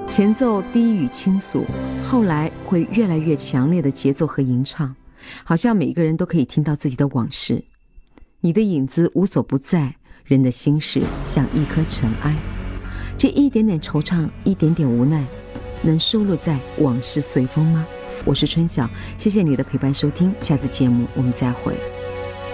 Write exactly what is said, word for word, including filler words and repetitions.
前奏低语倾诉，后来会越来越强烈的节奏和吟唱，好像每一个人都可以听到自己的往事。你的影子无所不在，人的心事像一颗尘埃，这一点点惆怅，一点点无奈，能收录在往事随风吗？我是春晓，谢谢你的陪伴收听，下次节目我们再会。